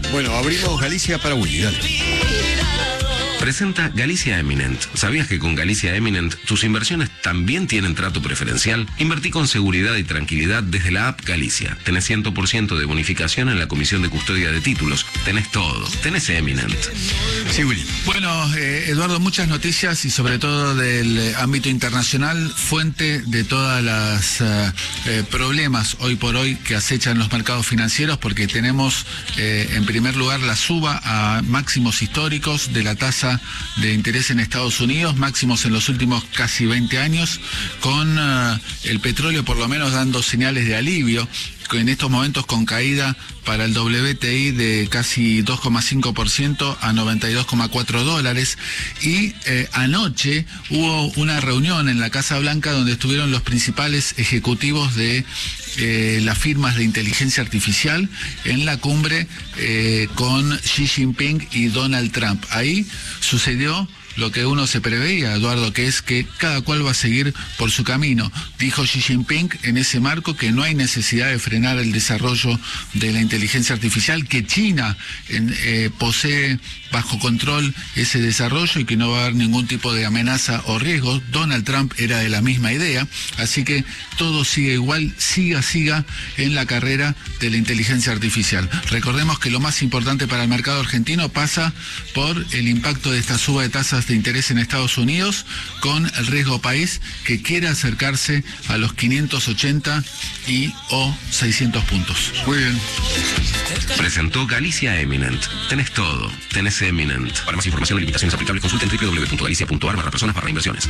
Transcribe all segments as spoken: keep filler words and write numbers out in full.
Bueno, abrimos Galicia para Willy, dale. Presenta Galicia Eminent. ¿Sabías que con Galicia Eminent tus inversiones también tienen trato preferencial? Invertí con seguridad y tranquilidad desde la app Galicia. Tenés cien por ciento de bonificación en la comisión de custodia de títulos. Tenés todo. Tenés Eminent. Sí, Willy. Bueno, eh, Eduardo, muchas noticias y sobre todo del eh, ámbito internacional, fuente de todas las eh, eh, problemas hoy por hoy que acechan los mercados financieros, porque tenemos eh, en primer lugar la suba a máximos históricos de la tasa de interés en Estados Unidos, máximos en los últimos casi veinte años, con uh, el petróleo por lo menos dando señales de alivio, en estos momentos con caída para el W T I de casi dos coma cinco por ciento a noventa y dos coma cuatro dólares. Y eh, anoche hubo una reunión en la Casa Blanca donde estuvieron los principales ejecutivos de eh, las firmas de inteligencia artificial en la cumbre eh, con Xi Jinping y Donald Trump. Ahí sucedió lo que uno se preveía, Eduardo, que es que cada cual va a seguir por su camino. Dijo Xi Jinping en ese marco que no hay necesidad de frenar el desarrollo de la inteligencia artificial, que China en, eh, posee bajo control ese desarrollo y que no va a haber ningún tipo de amenaza o riesgo. Donald Trump era de la misma idea, así que todo sigue igual, siga, siga en la carrera de la inteligencia artificial. Recordemos que lo más importante para el mercado argentino pasa por el impacto de esta suba de tasas de interés en Estados Unidos, con el riesgo país que quiere acercarse a los quinientos ochenta y o seiscientos puntos. Muy bien. Presentó Galicia Eminent. Tenés todo. Tenés Eminent. Para más información y limitaciones aplicables, consulta en doble u doble u doble u punto galicia punto a r barra personas barra inversiones.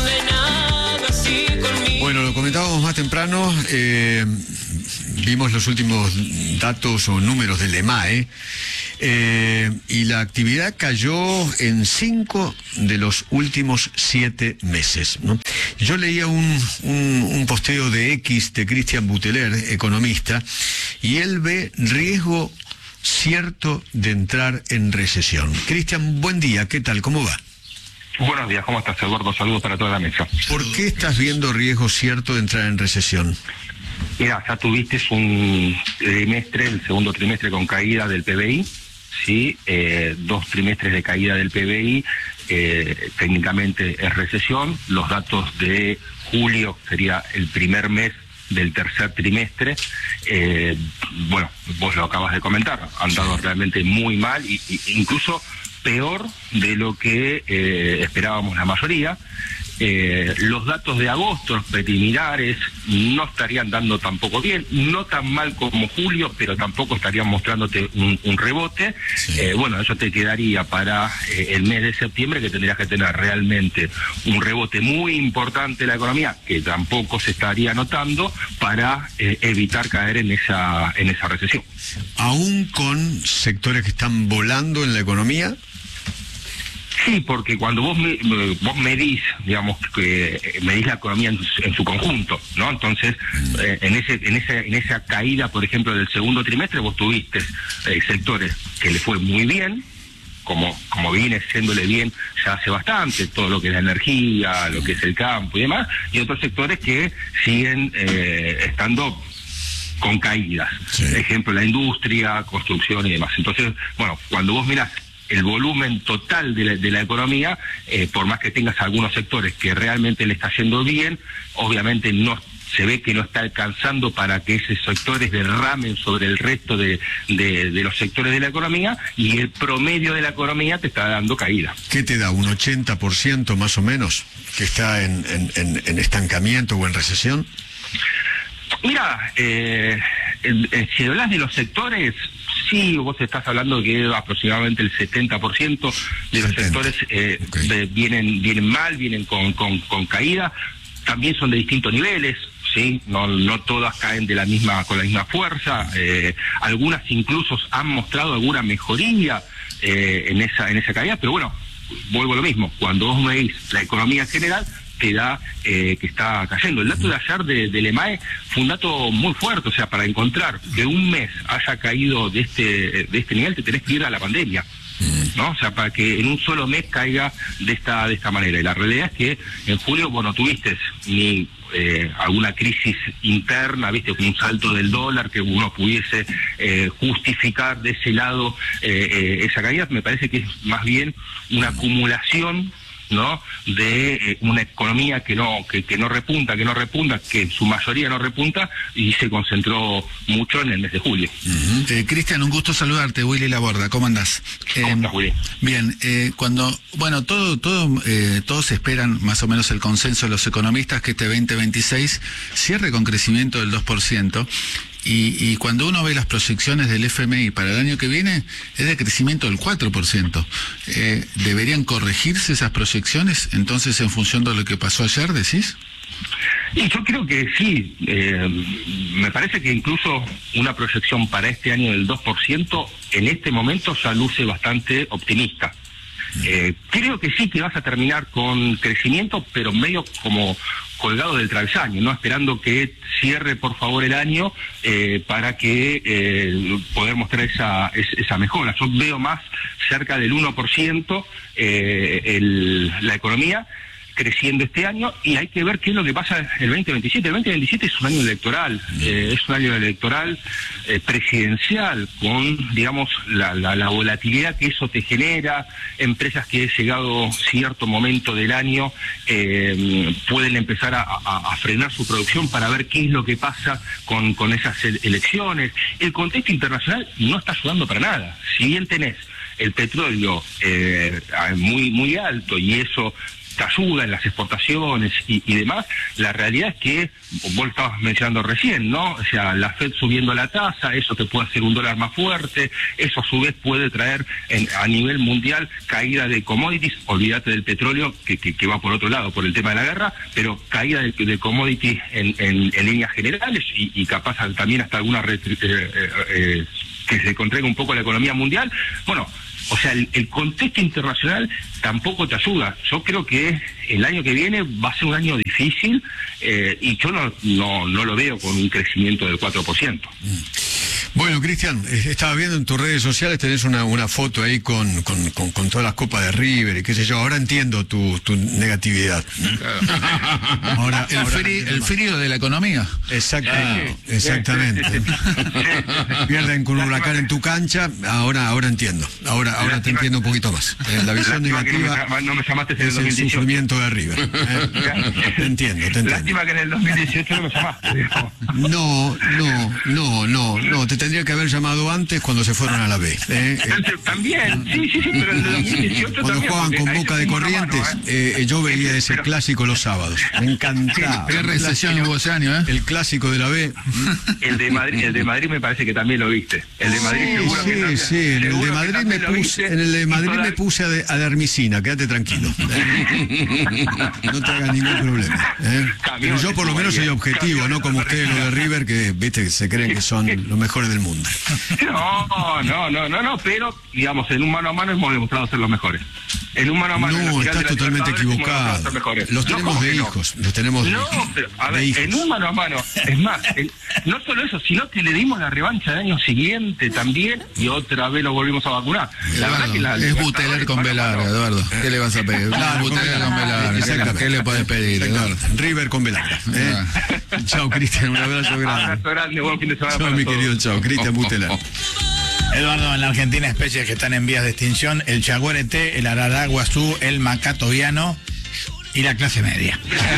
Bueno, lo comentábamos más temprano, eh, vimos los últimos datos o números del E M A E, eh, y la actividad cayó en cinco de los últimos siete meses, ¿no? Yo leía un, un, un posteo de X de Cristian Buteler, economista, y él ve riesgo cierto de entrar en recesión. Cristian, buen día, ¿qué tal? ¿Cómo va? Buenos días, ¿cómo estás, Eduardo? Saludos para toda la mesa. ¿Por qué estás viendo riesgo cierto de entrar en recesión? Mira, ya tuviste un trimestre, el segundo trimestre con caída del P B I, ¿sí? Eh, dos trimestres de caída del P B I, eh, técnicamente es recesión. Los datos de julio sería el primer mes del tercer trimestre. Eh, bueno, vos lo acabas de comentar, han dado realmente muy mal, y, y incluso peor de lo que eh, esperábamos la mayoría. Eh, los datos de agosto, los preliminares, no estarían dando tampoco bien, no tan mal como julio, pero tampoco estarían mostrándote un, un rebote. Sí. Eh, bueno, eso te quedaría para eh, el mes de septiembre, que tendrías que tener realmente un rebote muy importante de la economía, que tampoco se estaría notando, para eh, evitar caer en esa, en esa recesión. ¿Aún con sectores que están volando en la economía? Sí, porque cuando vos me, vos medís, digamos, que medís la economía en, en su conjunto, ¿no? Entonces, eh, en ese, en ese, en esa caída, por ejemplo, del segundo trimestre, vos tuviste eh, sectores que le fue muy bien, como, como viene siéndole bien ya hace bastante, todo lo que es la energía, lo que es el campo y demás, y otros sectores que siguen eh, estando con caídas. Sí. Por ejemplo, la industria, construcción y demás. Entonces, bueno, cuando vos mirás el volumen total de la, de la economía, eh, por más que tengas algunos sectores que realmente le está yendo bien, obviamente no se ve que no está alcanzando para que esos sectores derramen sobre el resto de, de, de los sectores de la economía, y el promedio de la economía te está dando caída. ¿Qué te da? ¿Un ochenta por ciento más o menos que está en, en, en, en estancamiento o en recesión? Mira, eh, el, el, si hablas de los sectores, sí, vos estás hablando de que aproximadamente el setenta por ciento de los setenta sectores eh, okay. de, vienen vienen mal, vienen con, con, con caída. También son de distintos niveles, sí, no no todas caen de la misma con la misma fuerza. Eh, algunas incluso han mostrado alguna mejoría eh, en esa en esa caída, pero bueno, vuelvo a lo mismo. Cuando vos veis la economía en general, te da eh, que está cayendo. El dato de ayer de, del E M A E fue un dato muy fuerte, o sea, para encontrar que un mes haya caído de este de este nivel, te tenés que ir a la pandemia, ¿no? O sea, para que en un solo mes caiga de esta de esta manera. Y la realidad es que en julio vos no tuviste ni eh, alguna crisis interna, viste, un salto del dólar que uno pudiese eh, justificar de ese lado eh, eh, esa caída. Me parece que es más bien una acumulación, ¿no?, de eh, una economía que no que, que no repunta, que no repunta, que en su mayoría no repunta, y se concentró mucho en el mes de julio. Uh-huh. eh, Cristian, un gusto saludarte. Willy Laborda, ¿cómo andás? ¿Cómo eh, estás, Willy? Bien, eh, cuando, bueno, todo, todo, eh, todos esperan más o menos el consenso de los economistas que este veinte veintiséis cierre con crecimiento del dos por ciento. Y, y cuando uno ve las proyecciones del F M I para el año que viene, es de crecimiento del cuatro por ciento. Eh, ¿Deberían corregirse esas proyecciones entonces en función de lo que pasó ayer, decís? Y yo creo que sí. Eh, me parece que incluso una proyección para este año del dos por ciento en este momento ya luce bastante optimista. Eh, creo que sí que vas a terminar con crecimiento, pero medio como colgado del travesaño, ¿no? Esperando que cierre por favor el año eh, para que eh, poder mostrar esa, esa mejora. Yo veo más cerca del uno por ciento eh, el, la economía creciendo este año, y hay que ver qué es lo que pasa el veinte veintisiete. El veinte veintisiete es un año electoral, eh, es un año electoral eh, presidencial, con, digamos, la, la, la volatilidad que eso te genera. Empresas que llegado cierto momento del año eh, pueden empezar a, a, a frenar su producción para ver qué es lo que pasa con, con esas elecciones. El contexto internacional no está ayudando para nada. Si bien tenés el petróleo eh, muy, muy alto, y eso te ayuda en las exportaciones y, y demás, la realidad es que, vos lo estabas mencionando recién, ¿no? O sea, la Fed subiendo la tasa, eso te puede hacer un dólar más fuerte, eso a su vez puede traer en, a nivel mundial caída de commodities. Olvídate del petróleo, que, que, que va por otro lado, por el tema de la guerra, pero caída de, de commodities en, en, en líneas generales, y, y capaz también hasta alguna retri- eh, eh, eh, que se contraiga un poco la economía mundial. Bueno, o sea, el, el contexto internacional tampoco te ayuda. Yo creo que el año que viene va a ser un año difícil, eh, y yo no, no, no lo veo con un crecimiento del cuatro por ciento. Bueno, Cristian, estaba viendo en tus redes sociales, tenés una, una foto ahí con, con, con, con todas las copas de River y qué sé yo. Ahora entiendo tu, tu negatividad. Claro. Ahora, el, ahora frío, el frío de la economía. Exactamente. Claro. Exactamente. Pierden con un huracán en tu cancha. Ahora, ahora entiendo. Ahora, ahora te entiendo un poquito más. Eh, la visión negativa no me, no me llamaste en el es dos mil dieciocho. El sufrimiento de River. Eh, te entiendo, te entiendo. Lástima que en el dos mil dieciocho no me llamaste. Digamos. No, no, no, no, no. Te tendría que haber llamado antes, cuando se fueron a la B. ¿eh? También, sí, sí, sí, pero en el dos mil dieciocho cuando también, jugaban con Boca de Corrientes, mano, ¿eh? Eh, yo veía ese pero, clásico los sábados. Me encantaba. Qué recesión hubo ese año, ¿eh? El clásico de la B. El de Madrid, el de Madrid me parece que también lo viste. El de Madrid sí, seguro sí, que también, sí. En el de Madrid me puse, en el de Madrid me puse a, de, a Dermicina, quédate tranquilo. ¿eh? No te hagas ningún problema. ¿eh? Pero yo por lo menos soy objetivo, no como ustedes los de River, que viste que se creen que son los mejores del mundo. No, no, no, no, no, pero digamos, en un mano a mano hemos demostrado ser los mejores. En un mano a mano. No, estás totalmente equivocado. Los tenemos no, de no? hijos, los tenemos no, de, pero, a ver, de hijos. En un mano a mano, es más, el, no solo eso, sino que le dimos la revancha el año siguiente también, y otra vez lo volvimos a vacunar. La Eduardo, verdad que la, es Buteler con Velar, Eduardo. ¿Qué le vas a pedir? Claro, Buteler con Velar. ¿Qué le puedes pedir, Eduardo? River con Velar. ¿eh? Ah. Chao, Cristian, un abrazo grande. Un abrazo grande, buen fin de semana. Chao, mi todos. Querido, chao, Cristian Buteler. Eduardo, en la Argentina especies que están en vías de extinción: el jaguarete, el araraguazú, el macato viano y la clase media.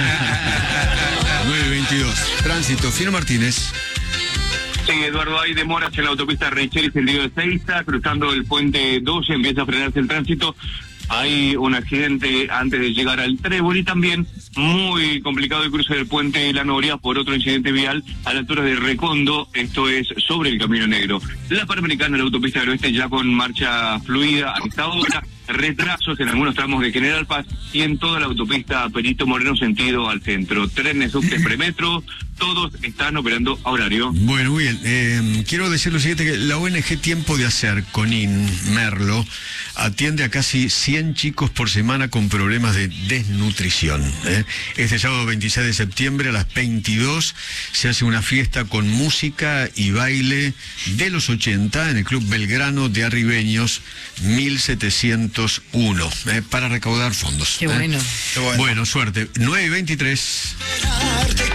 nueve veintidós. Tránsito, Fino Martínez. Sí, Eduardo, hay demoras en la autopista Reicheri, sentido de Ezeiza, cruzando el puente doce, empieza a frenarse el tránsito. Hay un accidente antes de llegar al Trébol, y también muy complicado el cruce del puente La Noria por otro incidente vial a la altura de Recondo, esto es sobre el Camino Negro. La Panamericana en la autopista del Oeste ya con marcha fluida a esta hora, retrasos en algunos tramos de General Paz y en toda la autopista Perito Moreno sentido al centro. Trenes, subtes, premetro, todos están operando a horario. Bueno, muy bien. Eh, quiero decir lo siguiente, que la O N G Tiempo de Hacer, CONIN, Merlo, atiende a casi cien chicos por semana con problemas de desnutrición. ¿eh? Este sábado veintiséis de septiembre a las veintidós se hace una fiesta con música y baile de los ochenta en el Club Belgrano de Arribeños mil setecientos uno, ¿eh? para recaudar fondos. Qué ¿eh? bueno. Qué bueno. Bueno, suerte. nueve y veintitrés.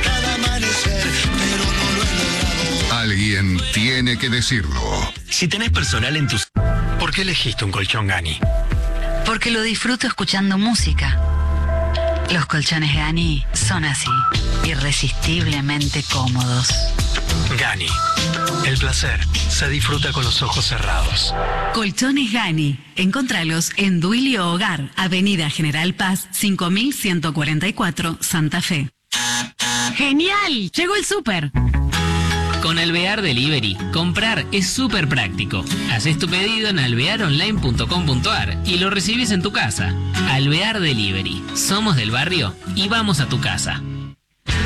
Alguien tiene que decirlo. Si tenés personal en tus... ¿Por qué elegiste un colchón Gani? Porque lo disfruto escuchando música. Los colchones Gani son así, irresistiblemente cómodos. Gani. El placer se disfruta con los ojos cerrados. Colchones Gani. Encontralos en Duilio Hogar, Avenida General Paz, cinco mil ciento cuarenta y cuatro, Santa Fe. ¡Genial! ¡Llegó el súper! Con Alvear Delivery, comprar es súper práctico. Haces tu pedido en alvear online punto com punto ar y lo recibís en tu casa. Alvear Delivery. Somos del barrio y vamos a tu casa.